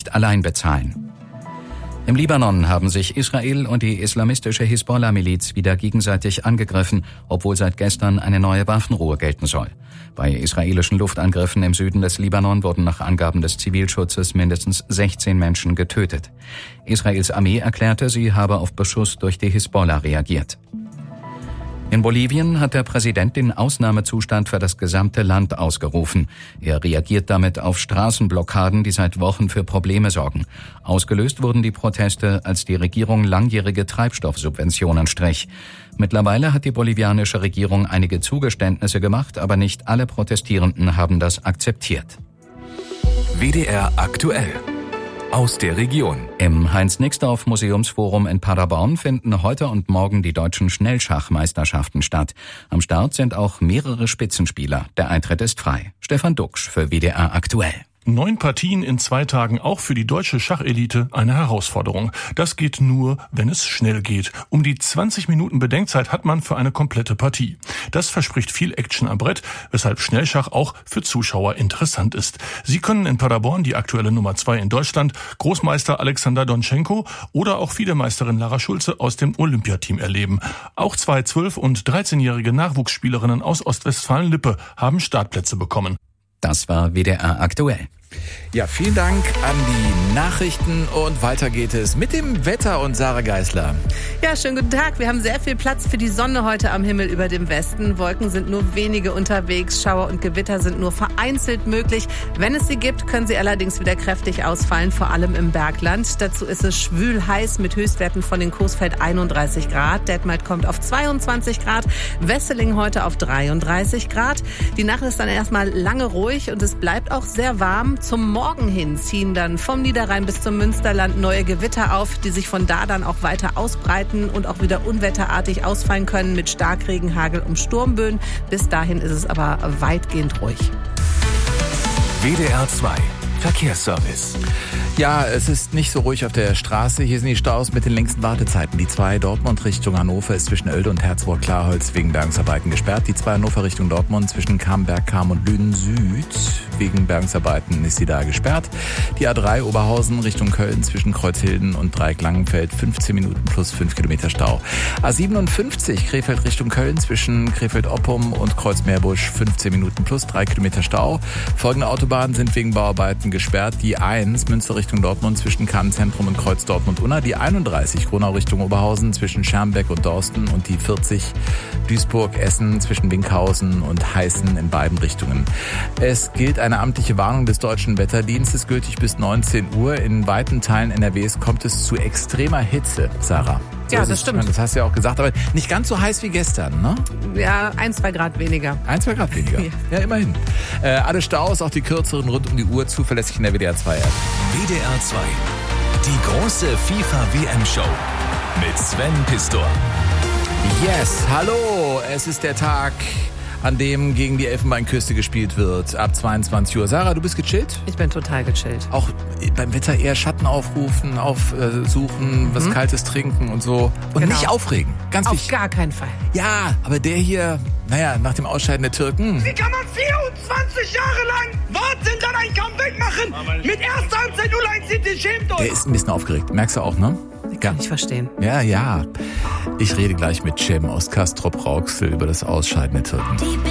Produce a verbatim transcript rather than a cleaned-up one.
nicht allein bezahlen. Im Libanon haben sich Israel und die islamistische Hisbollah-Miliz wieder gegenseitig angegriffen, obwohl seit gestern eine neue Waffenruhe gelten soll. Bei israelischen Luftangriffen im Süden des Libanon wurden nach Angaben des Zivilschutzes mindestens sechzehn Menschen getötet. Israels Armee erklärte, sie habe auf Beschuss durch die Hisbollah reagiert. In Bolivien hat der Präsident den Ausnahmezustand für das gesamte Land ausgerufen. Er reagiert damit auf Straßenblockaden, die seit Wochen für Probleme sorgen. Ausgelöst wurden die Proteste, als die Regierung langjährige Treibstoffsubventionen strich. Mittlerweile hat die bolivianische Regierung einige Zugeständnisse gemacht, aber nicht alle Protestierenden haben das akzeptiert. W D R aktuell. Aus der Region. Im Heinz-Nixdorf-Museumsforum in Paderborn finden heute und morgen die deutschen Schnellschachmeisterschaften statt. Am Start sind auch mehrere Spitzenspieler. Der Eintritt ist frei. Stefan Duxch für W D R aktuell. Neun Partien in zwei Tagen, auch für die deutsche Schachelite eine Herausforderung. Das geht nur, wenn es schnell geht. Um die zwanzig Minuten Bedenkzeit hat man für eine komplette Partie. Das verspricht viel Action am Brett, weshalb Schnellschach auch für Zuschauer interessant ist. Sie können in Paderborn die aktuelle Nummer zwei in Deutschland, Großmeister Alexander Dontschenko oder auch FIDE-Meisterin Lara Schulze aus dem Olympiateam erleben. Auch zwei zwölf- und dreizehnjährige Nachwuchsspielerinnen aus Ostwestfalen-Lippe haben Startplätze bekommen. Das war W D R aktuell. Ja, vielen Dank an die Nachrichten und weiter geht es mit dem Wetter und Sarah Geisler. Ja, schönen guten Tag. Wir haben sehr viel Platz für die Sonne heute am Himmel über dem Westen. Wolken sind nur wenige unterwegs. Schauer und Gewitter sind nur vereinzelt möglich. Wenn es sie gibt, können sie allerdings wieder kräftig ausfallen, vor allem im Bergland. Dazu ist es schwül heiß mit Höchstwerten von den Coesfeld einunddreißig Grad. Detmold kommt auf zweiundzwanzig Grad. Wesseling heute auf dreiunddreißig Grad. Die Nacht ist dann erstmal lange ruhig und es bleibt auch sehr warm. Zum Morgen hin ziehen dann vom Niederrhein bis zum Münsterland neue Gewitter auf, die sich von da dann auch weiter ausbreiten und auch wieder unwetterartig ausfallen können mit Starkregen, Hagel und Sturmböen. Bis dahin ist es aber weitgehend ruhig. W D R zwei Verkehrsservice. Ja, es ist nicht so ruhig auf der Straße. Hier sind die Staus mit den längsten Wartezeiten. Die zwei Dortmund Richtung Hannover ist zwischen Oelde und Herzog-Klarholz wegen Bergungsarbeiten gesperrt. Die zwei Hannover Richtung Dortmund zwischen Camberg, Cham und Lünen Süd wegen Bergungsarbeiten ist sie da gesperrt. Die A drei Oberhausen Richtung Köln zwischen Kreuzhilden und Dreieck-Langenfeld fünfzehn Minuten plus fünf Kilometer Stau. A siebenundfünfzig Krefeld Richtung Köln zwischen Krefeld-Oppum und Kreuzmeerbusch fünfzehn Minuten plus drei Kilometer Stau. Folgende Autobahnen sind wegen Bauarbeiten gesperrt. Die eins Münster Richtung Dortmund zwischen Kahn-Zentrum und Kreuz Dortmund-Unna. Die einunddreißig Gronau Richtung Oberhausen zwischen Schermbeck und Dorsten und die vierzig Duisburg-Essen zwischen Winkhausen und Heißen in beiden Richtungen. Es gilt eine amtliche Warnung des Deutschen Wetterdienstes, gültig bis neunzehn Uhr. In weiten Teilen N R Ws kommt es zu extremer Hitze, Sarah. So ja, das stimmt. Das hast du ja auch gesagt, aber nicht ganz so heiß wie gestern, ne? Ja, ein, zwei Grad weniger. Ein, zwei Grad weniger. Ja, ja immerhin. Äh, alle Staus, auch die kürzeren rund um die Uhr, zuverlässig in der W D R zwei App. W D R zwei. Die große FIFA-W M-Show mit Sven Pistor. Yes, hallo, es ist der Tag, an dem gegen die Elfenbeinküste gespielt wird, ab zweiundzwanzig Uhr. Sarah, du bist gechillt? Ich bin total gechillt. Auch beim Wetter eher Schatten aufrufen, aufsuchen, was mhm. Kaltes trinken und so. Und genau. Nicht aufregen, ganz Auf wichtig. Auf gar keinen Fall. Ja, aber der hier, naja, nach dem Ausscheiden der Türken. Wie kann man vierundzwanzig Jahre lang warten, dann ein Comeback machen? Mit erst Halbzeit null eins sind die schämt euch. Der ist ein bisschen aufgeregt, merkst du auch, ne? Kann ich verstehen. Ja, ja. Ich rede gleich mit Cem aus Castrop-Rauxel über das Ausscheiden der Türken.